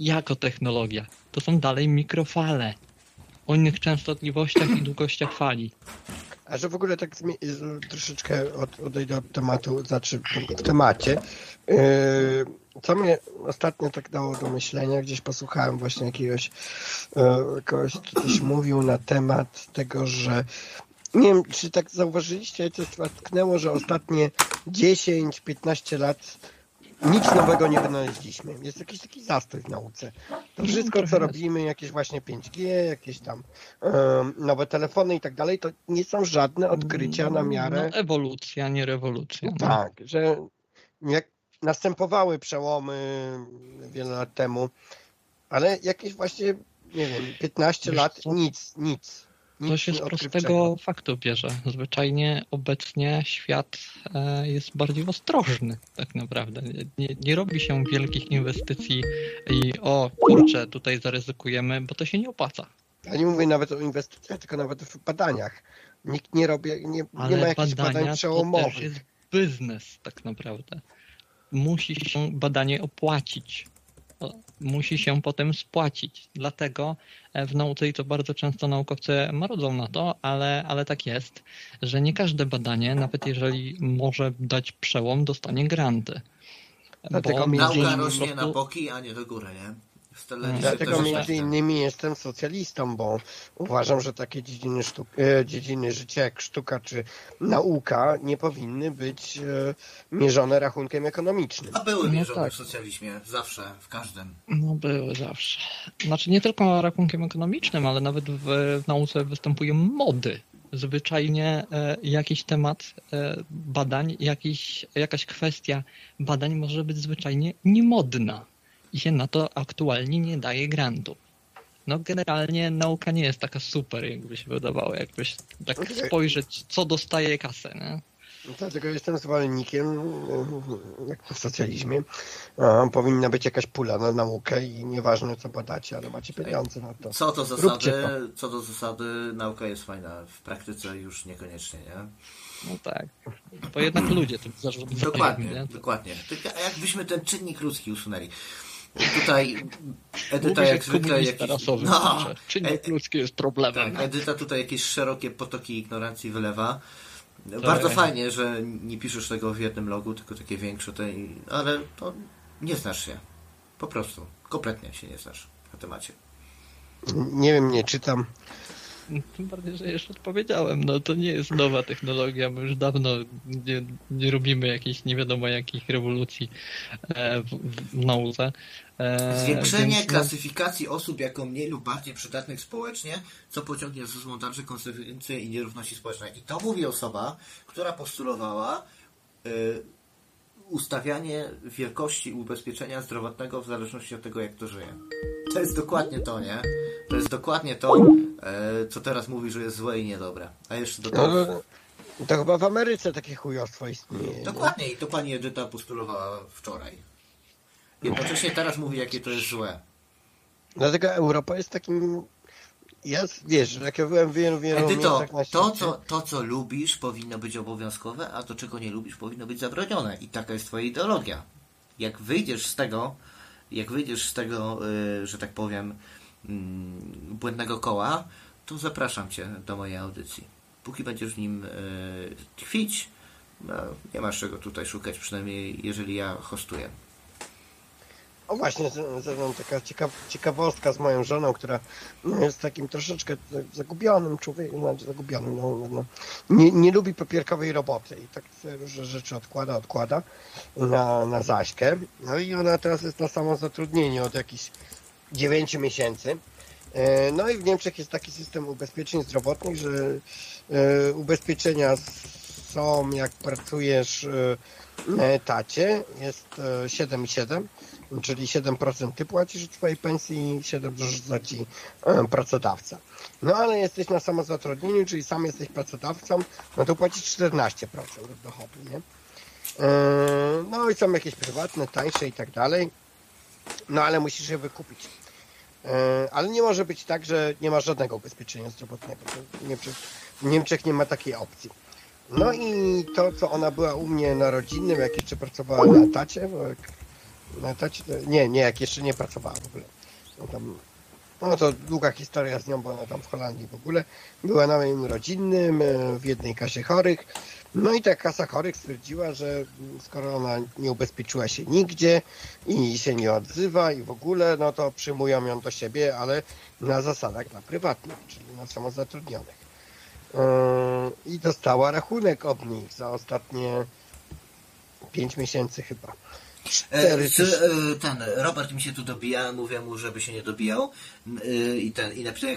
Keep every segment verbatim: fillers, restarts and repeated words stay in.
jako technologia. To są dalej mikrofale o innych częstotliwościach i długościach fali. A że w ogóle tak zmi- troszeczkę od, odejdę od tematu, znaczy w temacie. Yy, co mnie ostatnio tak dało do myślenia, gdzieś posłuchałem właśnie jakiegoś yy, kogoś, kto coś mówił na temat tego, że nie wiem, czy tak zauważyliście, coś was tknęło, że ostatnie dziesięć piętnaście lat nic nowego nie wynaleźliśmy. Jest jakiś taki zastój w nauce. To wszystko, co robimy, jakieś właśnie pięć G, jakieś tam um, nowe telefony i tak dalej, to nie są żadne odkrycia na miarę... No, ewolucja, nie rewolucja. No. Tak, że jak następowały przełomy wiele lat temu, ale jakieś właśnie, nie wiem, piętnaście lat, nic, nic. To się z prostego faktu bierze. Zwyczajnie obecnie świat jest bardziej ostrożny tak naprawdę. Nie, nie robi się wielkich inwestycji i o kurczę, tutaj zaryzykujemy, bo to się nie opłaca. Ja nie mówię nawet o inwestycjach, tylko nawet w badaniach. Nikt nie robi, nie, nie ma jakichś badań przełomowych. To też jest biznes tak naprawdę. Musi się badanie opłacić. Musi się potem spłacić. Dlatego w nauce, i to bardzo często naukowcy marudzą na to, ale, ale tak jest, że nie każde badanie, nawet jeżeli może dać przełom, dostanie granty. Dlatego nauka rośnie prostu... na boki, a nie do góry, nie? Dlatego między innymi jestem socjalistą, bo uważam, że takie dziedziny, sztuk, dziedziny życia jak sztuka czy nauka nie powinny być mierzone rachunkiem ekonomicznym. A były mierzone no tak. w socjalizmie, zawsze, w każdym. No były zawsze. Znaczy nie tylko rachunkiem ekonomicznym, ale nawet w, w nauce występują mody. Zwyczajnie e, jakiś temat e, badań, jakiś, jakaś kwestia badań może być zwyczajnie niemodna. I się na to aktualnie nie daje grantów. No generalnie nauka nie jest taka super, jakby się wydawało, jakbyś tak spojrzeć, co dostaje kasę, nie? Dlatego jestem zwolennikiem, jak w socjalizmie, a, powinna być jakaś pula na naukę i nieważne co badacie, ale macie pieniądze na to. Co do zasady, to. co do zasady nauka jest fajna, w praktyce już niekoniecznie, nie? No tak, bo jednak ludzie tym zarządzają. Dokładnie, nie? dokładnie. Tylko jakbyśmy ten czynnik ludzki usunęli. Tutaj Edyta jak zwykle jakiś... No, czynnik ludzki jest problemem. Tak, Edyta tutaj jakieś szerokie potoki ignorancji wylewa. Bardzo tak. Fajnie, że nie piszesz tego w jednym logu, tylko takie większe, tej, ale to nie znasz się. Po prostu. Kompletnie się nie znasz na temacie. Nie wiem, nie czytam. Tym bardziej, że już odpowiedziałem. No to nie jest nowa technologia. My już dawno nie, nie robimy jakichś nie wiadomo jakich rewolucji w, w nauce. Zwiększenie Więc... klasyfikacji osób jako mniej lub bardziej przydatnych społecznie, co pociągnie za sobą dalsze konsekwencje i nierówności społeczne. I to mówi osoba, która postulowała y, ustawianie wielkości ubezpieczenia zdrowotnego w zależności od tego, jak to żyje. To jest dokładnie to, nie? To jest dokładnie to, e, co teraz mówi, że jest złe i niedobre. A jeszcze do tego... No, to chyba w Ameryce takie chujostwo istnieje. Dokładnie nie? I to pani Edyta postulowała wczoraj. Jednocześnie teraz mówi, jakie to jest złe. Dlatego Europa jest takim... Ja, wiesz, jak ja byłem w wielu, wielu Edyto, miejscach na to co, to co lubisz powinno być obowiązkowe, a to czego nie lubisz powinno być zabronione. I taka jest twoja ideologia. Jak wyjdziesz z tego, jak wyjdziesz z tego, yy, że tak powiem, yy, błędnego koła, to zapraszam cię do mojej audycji. Póki będziesz w nim yy, tkwić, no, nie masz czego tutaj szukać, przynajmniej jeżeli ja hostuję. O właśnie, zresztą taka ciekaw, ciekawostka z moją żoną, która jest takim troszeczkę zagubionym człowiekiem, znaczy zagubionym, no, no, nie, nie lubi papierkowej roboty i tak różne rzeczy odkłada, odkłada na, na Zaśkę. No i ona teraz jest na samozatrudnieniu od jakichś dziewięciu miesięcy. No i w Niemczech jest taki system ubezpieczeń zdrowotnych, że ubezpieczenia są, jak pracujesz na etacie, jest siedem i siedem, czyli siedem procent ty płacisz od twojej pensji i siedem procent za ci pracodawca. No ale jesteś na samozatrudnieniu, czyli sam jesteś pracodawcą, no to płacisz czternaście procent od dochodu, nie? No i są jakieś prywatne, tańsze i tak dalej, no ale musisz je wykupić. Ale nie może być tak, że nie ma żadnego ubezpieczenia zdrowotnego. W Niemczech, w Niemczech nie ma takiej opcji. No i to, co ona była u mnie na rodzinnym, jak jeszcze pracowała na etacie, bo jak Na etacie to, nie, nie, jak jeszcze nie pracowała w ogóle. No, tam, no to długa historia z nią, bo ona tam w Holandii w ogóle była na moim rodzinnym, w jednej kasie chorych. No i ta kasa chorych stwierdziła, że skoro ona nie ubezpieczyła się nigdzie i się nie odzywa i w ogóle, no to przyjmują ją do siebie, ale na zasadach dla prywatnych, czyli na samozatrudnionych. I dostała rachunek od nich za ostatnie pięć miesięcy chyba. E, czy, e, ten Robert mi się tu dobija, mówię mu, żeby się nie dobijał e, i ten i napisał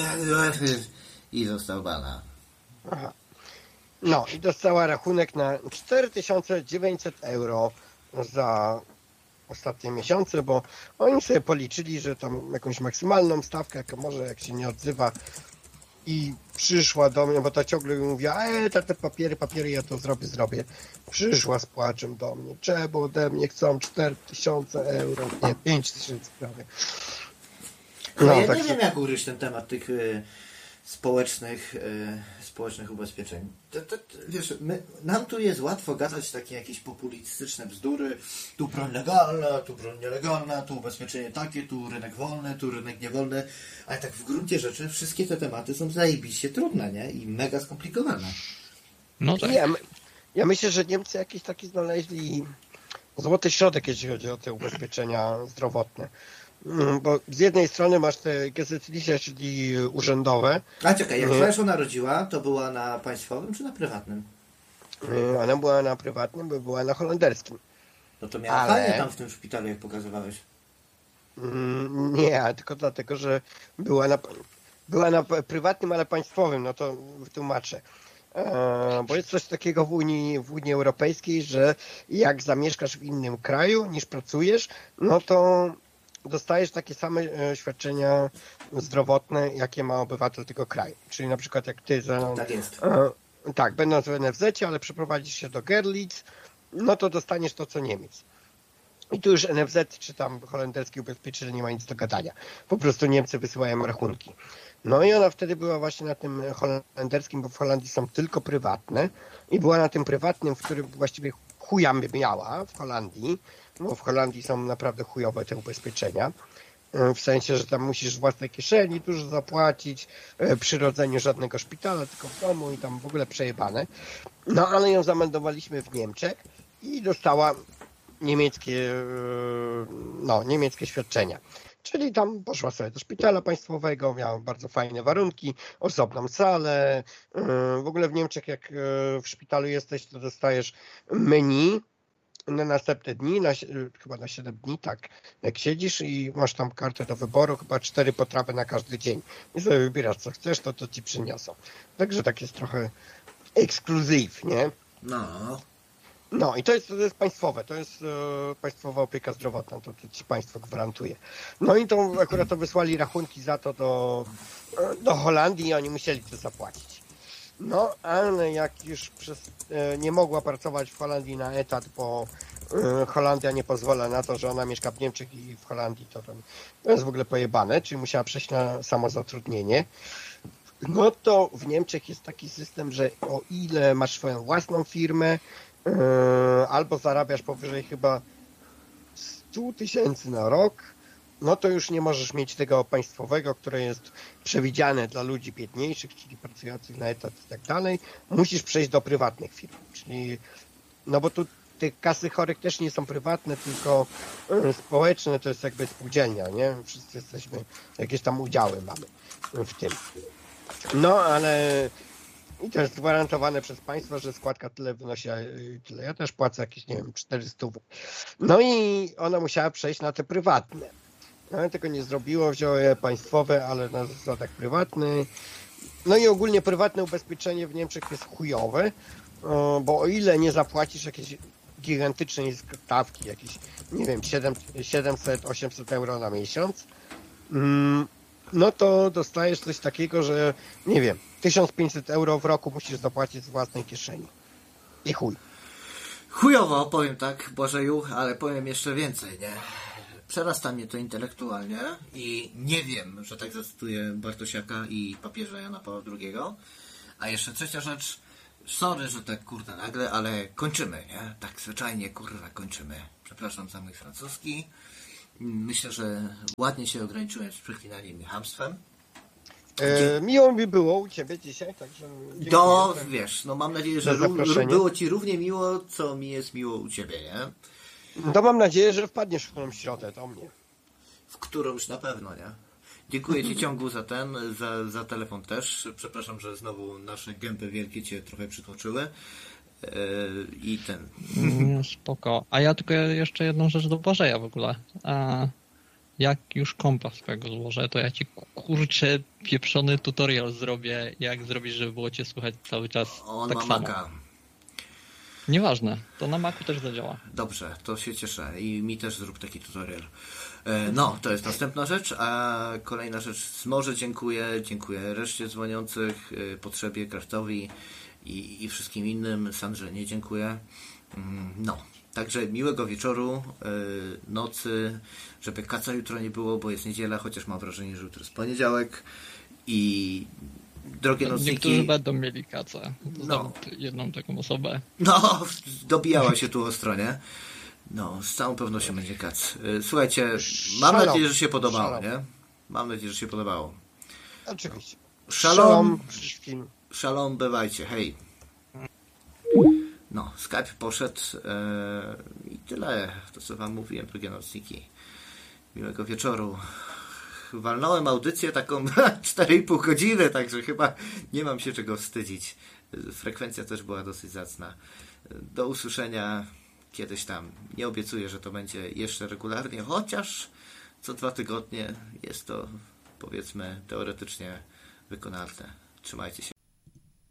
i został bana. Aha. No i dostała rachunek na cztery tysiące dziewięćset euro za ostatnie miesiące, bo oni sobie policzyli, że tam jakąś maksymalną stawkę, jak może jak się nie odzywa i przyszła do mnie, bo ta ciągle mi mówiła, e, te, te papiery, papiery, ja to zrobię, zrobię. Przyszła z płaczem do mnie, czemu ode mnie chcą cztery tysiące euro, nie, pięć tysięcy prawie. No, no ja tak nie się... wiem, jak ugryźć ten temat tych y, społecznych y, społecznych ubezpieczeń. To, to, to, wiesz, my, nam tu jest łatwo gadać takie jakieś populistyczne bzdury, tu broń legalna, tu broń nielegalna, tu ubezpieczenie takie, tu rynek wolny, tu rynek niewolny, ale tak w gruncie rzeczy wszystkie te tematy są zajebiście trudne, nie? I mega skomplikowane. No tak. Ja, ja myślę, że Niemcy jakiś taki znaleźli złoty środek, jeśli chodzi o te ubezpieczenia zdrowotne. Bo z jednej strony masz te gesetzliche, czyli urzędowe. A czekaj, jak twoja żona rodziła, to była na państwowym czy na prywatnym? Ona była na prywatnym, bo była na holenderskim. No to miała ale... fajnie tam w tym szpitalu, jak pokazywałeś. Nie, tylko dlatego, że była na, była na prywatnym, ale państwowym, no to wytłumaczę. Bo jest coś takiego w Unii, w Unii Europejskiej, że jak zamieszkasz w innym kraju niż pracujesz, no to dostajesz takie same świadczenia zdrowotne, jakie ma obywatel tego kraju. Czyli na przykład jak ty za, tak jest. E, tak, będąc w N F Z-cie, ale przeprowadzisz się do Gerlitz, no to dostaniesz to, co Niemiec. I tu już N F Z czy tam holenderskie ubezpieczenie nie ma nic do gadania. Po prostu Niemcy wysyłają rachunki. No i ona wtedy była właśnie na tym holenderskim, bo w Holandii są tylko prywatne i była na tym prywatnym, w którym właściwie chuja miała w Holandii, bo w Holandii są naprawdę chujowe te ubezpieczenia. W sensie, że tam musisz z własnej kieszeni dużo zapłacić, przy rodzeniu żadnego szpitala, tylko w domu i tam w ogóle przejebane. No ale ją zameldowaliśmy w Niemczech i dostała niemieckie, no, niemieckie świadczenia. Czyli tam poszła sobie do szpitala państwowego, miała bardzo fajne warunki, osobną salę. W ogóle w Niemczech jak w szpitalu jesteś, to dostajesz menu na następne dni, na, chyba na siedem dni, tak, jak siedzisz i masz tam kartę do wyboru, chyba cztery potrawy na każdy dzień. I sobie wybierasz, co chcesz, to to ci przyniosą. Także tak jest trochę ekskluzyw, nie? No. No i to jest, to jest państwowe, to jest e, państwowa opieka zdrowotna, to, to ci państwo gwarantuje. No i to akurat to wysłali rachunki za to do, do Holandii i oni musieli to zapłacić. No, ale jak już przez, e, nie mogła pracować w Holandii na etat, bo e, Holandia nie pozwala na to, że ona mieszka w Niemczech i w Holandii, to, to, to jest w ogóle pojebane, czyli musiała przejść na samozatrudnienie. No to w Niemczech jest taki system, że o ile masz swoją własną firmę, e, albo zarabiasz powyżej chyba sto tysięcy na rok, no to już nie możesz mieć tego państwowego, które jest przewidziane dla ludzi biedniejszych, czyli pracujących na etat i tak dalej. Musisz przejść do prywatnych firm, czyli, no bo tu te kasy chorych też nie są prywatne, tylko społeczne, to jest jakby spółdzielnia, nie? Wszyscy jesteśmy, jakieś tam udziały mamy w tym. No, ale i to jest gwarantowane przez państwo, że składka tyle wynosi, tyle. Ja też płacę jakieś, nie wiem, czterysta. No i ona musiała przejść na te prywatne. No, tego nie zrobiło, wzięło je państwowe, ale na zasadach prywatnych. No i ogólnie prywatne ubezpieczenie w Niemczech jest chujowe, bo o ile nie zapłacisz jakiejś gigantycznej stawki, jakieś, nie wiem, siedemset osiemset euro na miesiąc, no to dostajesz coś takiego, że, nie wiem, tysiąc pięćset euro w roku musisz zapłacić z własnej kieszeni. I chuj. Chujowo, powiem tak, Bożeju, ale powiem jeszcze więcej, nie? Przerasta mnie to intelektualnie i nie wiem, że tak zacytuję Bartosiaka i papieża Jana Pawła drugiego. A jeszcze trzecia rzecz, Sorry, że tak kurwa nagle, ale kończymy, nie? Tak zwyczajnie kurwa kończymy. Przepraszam za mój francuski. Myślę, że ładnie się ograniczyłem z przeklinaniem i chamstwem. E, miło mi było u Ciebie dzisiaj, także dziękuję. No, wiesz, no mam nadzieję, że za ró- zaproszenie. było Ci równie miło, co mi jest miło u Ciebie, nie? To mam nadzieję, że wpadniesz w którąś środę do mnie. W którąś na pewno, nie? Dziękuję Ci ciągu za ten, za, za telefon też. Przepraszam, że znowu nasze gęby wielkie Cię trochę przytłoczyły. Yy, I ten... Nie, spoko. A ja tylko jeszcze jedną rzecz do Błażeja w ogóle. A jak już kompa swojego złożę, to ja ci kurczę pieprzony tutorial zrobię, jak zrobić, żeby było cię słychać cały czas On tak ma samo. Maca. Nieważne, to na Macu też zadziała. Dobrze, to się cieszę. I mi też zrób taki tutorial. E, No, to jest następna rzecz, a kolejna rzecz. Może dziękuję, dziękuję reszcie dzwoniących, e, Potrzebie, Kraftowi i, i wszystkim innym. Sandrze nie dziękuję. Mm, No, także miłego wieczoru, e, nocy, żeby kaca jutro nie było, bo jest niedziela, chociaż mam wrażenie, że jutro jest poniedziałek. I drogie nocniki... Niektórzy będą mieli kacę. No. Nawet jedną taką osobę. No, dobijała się tu ostro, nie? No, z całą pewnością będzie kac. Y, Słuchajcie, mam Szalom. nadzieję, że się podobało, Szalom. nie? Mam nadzieję, że się podobało. Oczywiście. Szalom, wszystkim. szalom, bywajcie, hej. No, Skype poszedł e, i tyle. To, co wam mówiłem, drogie nocniki. Miłego wieczoru. Walnąłem audycję taką cztery i pół godziny, także chyba nie mam się czego wstydzić. Frekwencja też była dosyć zacna. Do usłyszenia kiedyś tam. Nie obiecuję, że to będzie jeszcze regularnie, chociaż co dwa tygodnie jest to, powiedzmy, teoretycznie wykonalne. Trzymajcie się.